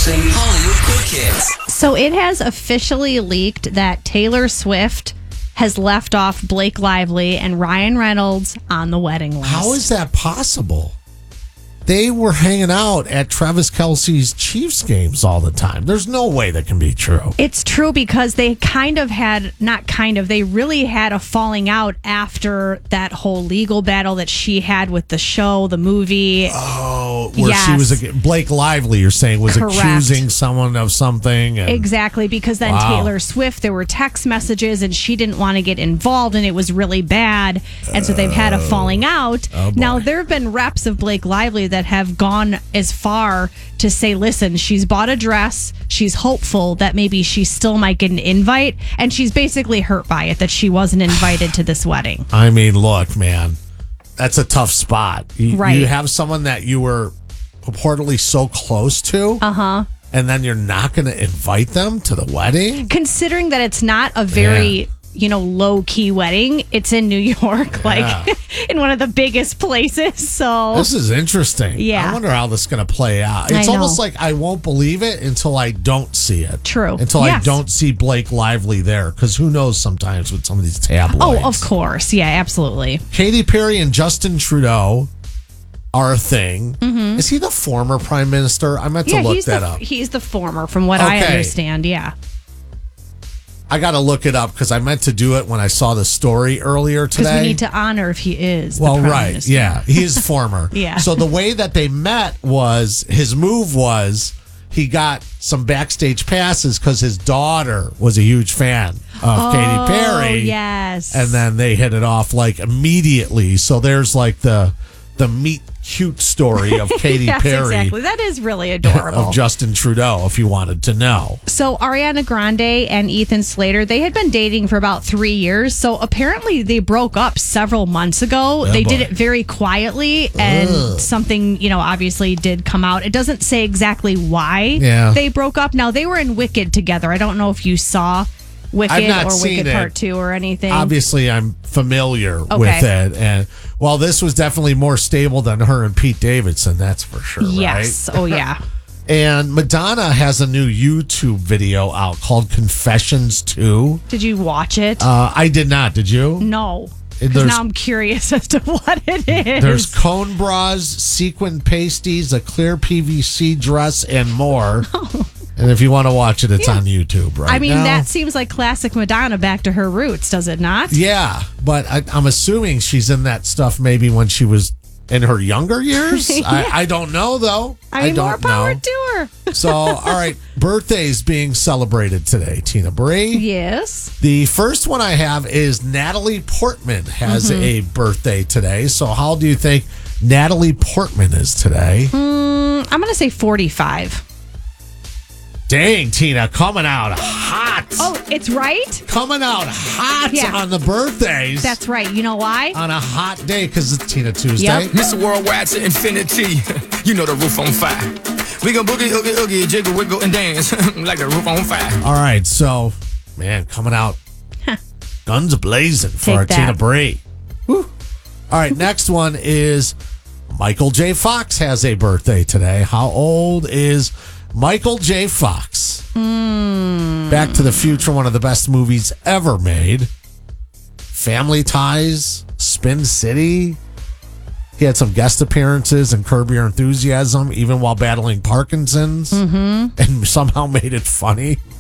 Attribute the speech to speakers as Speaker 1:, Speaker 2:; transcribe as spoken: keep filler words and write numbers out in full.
Speaker 1: Hollywood Quick Hits.
Speaker 2: So it has officially leaked that Taylor Swift has left off Blake Lively and Ryan Reynolds on the wedding list.
Speaker 3: How is that possible? They were hanging out at Travis Kelce's Chiefs games all the time. There's no way that can be true.
Speaker 2: It's true because they kind of had, not kind of, they really had a falling out after that whole legal battle that she had with the show, the movie.
Speaker 3: Oh, where
Speaker 2: Yes.
Speaker 3: she was, Blake Lively, you're saying, was
Speaker 2: Correct.
Speaker 3: accusing someone of something. And,
Speaker 2: Exactly, because then
Speaker 3: Wow.
Speaker 2: Taylor Swift, there were text messages and she didn't want to get involved and it was really bad. And so they've had a falling out.
Speaker 3: Oh, boy.
Speaker 2: Now, there have been reps of Blake Lively that have gone as far to say, listen, she's bought a dress. She's hopeful that maybe she still might get an invite. And she's basically hurt by it that she wasn't invited to this wedding.
Speaker 3: I mean, look, man, that's a tough spot. You,
Speaker 2: Right.
Speaker 3: you have someone that you were purportedly so close to.
Speaker 2: Uh-huh.
Speaker 3: And then you're not going to invite them to the wedding?
Speaker 2: Considering that it's not a very...
Speaker 3: Yeah.
Speaker 2: you know, low key wedding. It's in New York, like
Speaker 3: Yeah.
Speaker 2: in one of the biggest places. So
Speaker 3: This is interesting.
Speaker 2: Yeah.
Speaker 3: I wonder how this is going to play out.
Speaker 2: I
Speaker 3: It's
Speaker 2: know.
Speaker 3: almost like I won't believe it until I don't see it.
Speaker 2: True.
Speaker 3: Until I
Speaker 2: Yes.
Speaker 3: don't see Blake Lively there. Because who knows sometimes with some of these tabloids.
Speaker 2: Oh, of course. Yeah, absolutely.
Speaker 3: Katy Perry and Justin Trudeau are a thing.
Speaker 2: Mm-hmm.
Speaker 3: Is he the former prime minister? I meant to
Speaker 2: Yeah,
Speaker 3: look
Speaker 2: he's
Speaker 3: that
Speaker 2: the
Speaker 3: up.
Speaker 2: he's the former, from what I
Speaker 3: Okay.
Speaker 2: understand. Yeah.
Speaker 3: I got to look it up because I meant to do it when I saw the story earlier
Speaker 2: Because
Speaker 3: today.
Speaker 2: we need to honor if he is. The
Speaker 3: Well,
Speaker 2: prime
Speaker 3: right.
Speaker 2: minister.
Speaker 3: Yeah. He is former.
Speaker 2: Yeah.
Speaker 3: So the way that they met was his move was he got some backstage passes because his daughter was a huge fan of
Speaker 2: Oh,
Speaker 3: Katy Perry.
Speaker 2: yes.
Speaker 3: And then they hit it off like immediately. So there's like the the meet cute story of Katy
Speaker 2: yes,
Speaker 3: Perry.
Speaker 2: exactly. That is really adorable.
Speaker 3: Of Justin Trudeau, if you wanted to know.
Speaker 2: So Ariana Grande and Ethan Slater, they had been dating for about three years. So apparently they broke up several months ago.
Speaker 3: Oh,
Speaker 2: they did
Speaker 3: boy.
Speaker 2: it very quietly, and
Speaker 3: Ugh.
Speaker 2: something, you know, obviously did come out. It doesn't say exactly why
Speaker 3: Yeah.
Speaker 2: they broke up. Now, they were in Wicked together. I don't know if you saw Wicked
Speaker 3: I've not
Speaker 2: or
Speaker 3: seen
Speaker 2: Wicked
Speaker 3: it.
Speaker 2: Part Two or anything.
Speaker 3: Obviously, I'm familiar
Speaker 2: Okay.
Speaker 3: with it. And well, this was definitely more stable than her and Pete Davidson, that's for sure.
Speaker 2: Yes.
Speaker 3: Right?
Speaker 2: Oh, yeah.
Speaker 3: And Madonna has a new YouTube video out called Confessions two.
Speaker 2: Did you watch it?
Speaker 3: Uh, I did not. Did you?
Speaker 2: no.
Speaker 3: there's-
Speaker 2: Because now I'm curious as to what it is.
Speaker 3: There's cone bras, sequin pasties, a clear P V C dress, and more. And if you want to watch it, it's on YouTube right
Speaker 2: I mean,
Speaker 3: now.
Speaker 2: that seems like classic Madonna, back to her roots, does it not?
Speaker 3: Yeah, but I, I'm assuming she's in that stuff maybe when she was in her younger years. I, I don't know, though.
Speaker 2: I mean,
Speaker 3: don't
Speaker 2: more power
Speaker 3: know.
Speaker 2: to her.
Speaker 3: So, all right, birthdays being celebrated today, Tina Bree.
Speaker 2: Yes.
Speaker 3: The first one I have is Natalie Portman has
Speaker 2: Mm-hmm.
Speaker 3: a birthday today. So, how do you think Natalie Portman is today?
Speaker 2: Mm, I'm going to say forty-five.
Speaker 3: Dang, Tina, coming out hot.
Speaker 2: Oh, it's right?
Speaker 3: Coming out hot
Speaker 2: Yeah.
Speaker 3: on the birthdays.
Speaker 2: That's right. You know why?
Speaker 3: on a hot day because it's Tina Tuesday.
Speaker 2: Yep.
Speaker 4: Mister Worldwide to infinity. You know the roof on fire. We gon' boogie, oogie, oogie, jiggle, wiggle, and dance like the roof on fire.
Speaker 3: All right, so man, coming out guns blazing for
Speaker 2: Take
Speaker 3: our
Speaker 2: that.
Speaker 3: Tina Bree. Woo. All right, next one is Michael J. Fox has a birthday today. How old is Michael J. Fox?
Speaker 2: Mm.
Speaker 3: Back to the Future, one of the best movies ever made. Family Ties, Spin City. He had some guest appearances in Curb Your Enthusiasm, even while battling Parkinson's,
Speaker 2: Mm-hmm.
Speaker 3: and somehow made it funny.